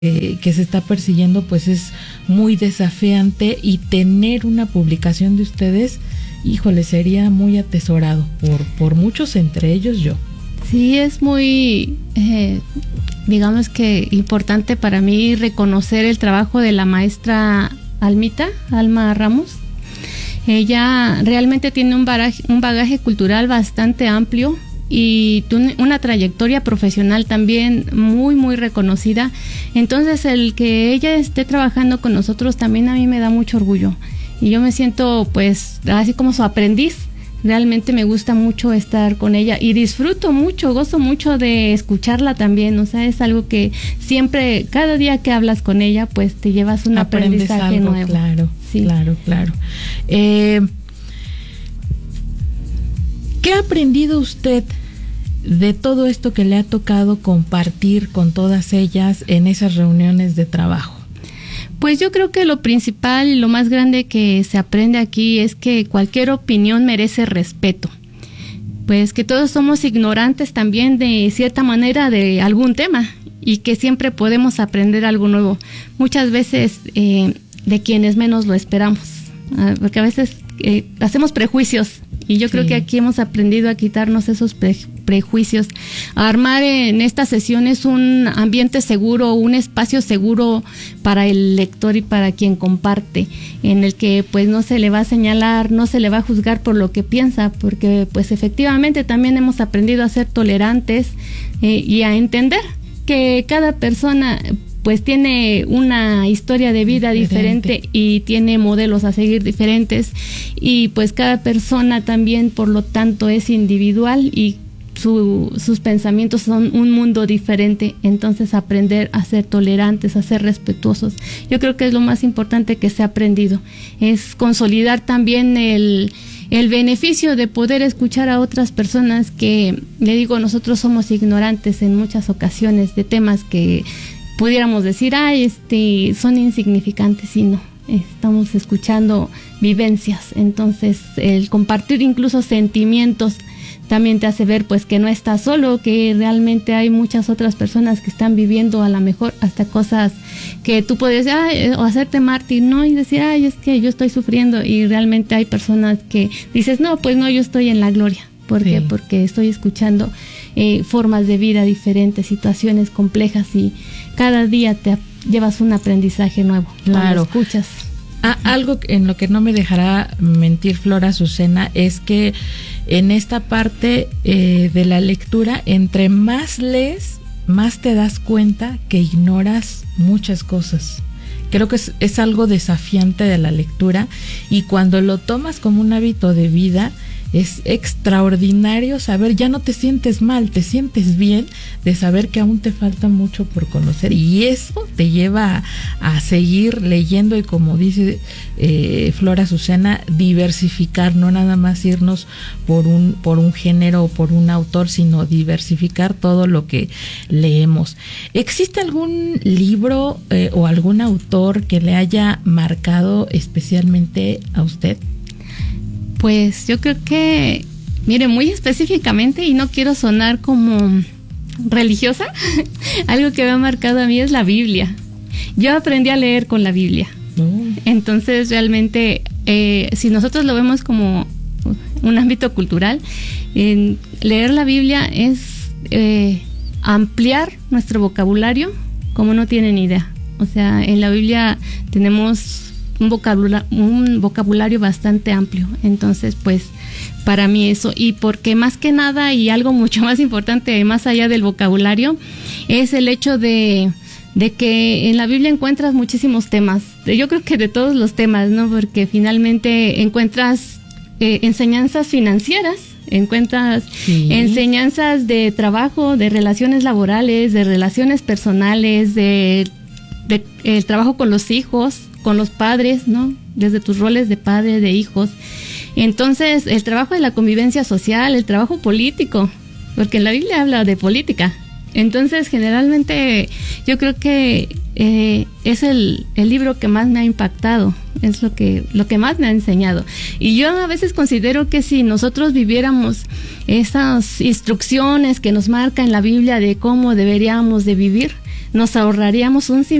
que se está persiguiendo, pues es muy desafiante, y tener una publicación de ustedes, híjole, sería muy atesorado por muchos, entre ellos yo. Sí, es muy, digamos que importante para mí reconocer el trabajo de la maestra Alma Ramos. Ella realmente tiene un bagaje cultural bastante amplio y una trayectoria profesional también muy, muy reconocida. Entonces, el que ella esté trabajando con nosotros también a mí me da mucho orgullo. Y yo me siento, pues, así como su aprendiz. Realmente me gusta mucho estar con ella y disfruto mucho, gozo mucho de escucharla también. O sea, es algo que siempre, cada día que hablas con ella, pues te llevas un aprendizaje algo nuevo. Claro, sí. Claro. ¿Qué ha aprendido usted de todo esto que le ha tocado compartir con todas ellas en esas reuniones de trabajo? Pues yo creo que lo principal y lo más grande que se aprende aquí es que cualquier opinión merece respeto. Pues que todos somos ignorantes también de cierta manera de algún tema y que siempre podemos aprender algo nuevo. Muchas veces de quienes menos lo esperamos, porque a veces hacemos prejuicios. Y yo creo que aquí hemos aprendido a quitarnos esos prejuicios, a armar en estas sesiones un ambiente seguro, un espacio seguro para el lector y para quien comparte, en el que pues no se le va a señalar, no se le va a juzgar por lo que piensa, porque pues efectivamente también hemos aprendido a ser tolerantes y a entender que cada persona pues tiene una historia de vida diferente y tiene modelos a seguir diferentes, y pues cada persona también por lo tanto es individual y sus pensamientos son un mundo diferente. Entonces aprender a ser tolerantes, a ser respetuosos, yo creo que es lo más importante que se ha aprendido, es consolidar también el beneficio de poder escuchar a otras personas que, le digo, nosotros somos ignorantes en muchas ocasiones de temas que pudiéramos decir, son insignificantes, y no, estamos escuchando vivencias. Entonces, el compartir incluso sentimientos también te hace ver pues que no estás solo, que realmente hay muchas otras personas que están viviendo a lo mejor hasta cosas que tú puedes o hacerte mártir, ¿no? Y decir, es que yo estoy sufriendo, y realmente hay personas que dices, no, pues no, yo estoy en la gloria. ¿Por qué? Porque estoy escuchando formas de vida diferentes, situaciones complejas, y cada día te llevas un aprendizaje nuevo. Claro. Cuando escuchas. Algo en lo que no me dejará mentir Flor Azucena es que en esta parte de la lectura, entre más lees, más te das cuenta que ignoras muchas cosas. Creo que es algo desafiante de la lectura, y cuando lo tomas como un hábito de vida, es extraordinario saber, ya no te sientes mal, te sientes bien de saber que aún te falta mucho por conocer, y eso te lleva a seguir leyendo, y como dice Flor Azucena, diversificar, no nada más irnos por un género o por un autor, sino diversificar todo lo que leemos. ¿Existe algún libro o algún autor que le haya marcado especialmente a usted? Pues yo creo que, mire, muy específicamente, y no quiero sonar como religiosa, algo que me ha marcado a mí es la Biblia. Yo aprendí a leer con la Biblia. Entonces realmente, si nosotros lo vemos como un ámbito cultural, leer la Biblia es ampliar nuestro vocabulario como no tienen idea. O sea, en la Biblia tenemos un vocabulario bastante amplio. Entonces, pues, para mí eso, y porque más que nada, y algo mucho más importante, más allá del vocabulario, es el hecho de que en la Biblia encuentras muchísimos temas. Yo creo que de todos los temas, ¿no? Porque finalmente encuentras enseñanzas financieras, encuentras enseñanzas de trabajo, de relaciones laborales, de relaciones personales, de el trabajo con los hijos, con los padres, ¿no? Desde tus roles de padre, de hijos. Entonces, el trabajo de la convivencia social, el trabajo político, porque en la Biblia habla de política. Entonces, generalmente, yo creo que es el libro que más me ha impactado, es lo que más me ha enseñado. Y yo a veces considero que si nosotros viviéramos esas instrucciones que nos marca en la Biblia de cómo deberíamos de vivir, nos ahorraríamos un